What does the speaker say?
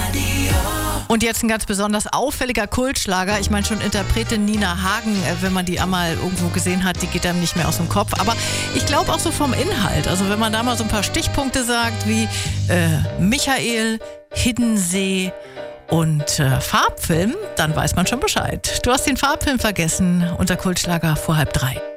Und jetzt ein ganz besonders auffälliger Kultschlager. Ich meine, schon Interpretin Nina Hagen, wenn man die einmal irgendwo gesehen hat, die geht einem nicht mehr aus dem Kopf. Aber ich glaube auch so vom Inhalt. Also wenn man da mal so ein paar Stichpunkte sagt wie Michael, Hiddensee und Farbfilm, dann weiß man schon Bescheid. Du hast den Farbfilm vergessen, unser Kultschlager vor 2:30.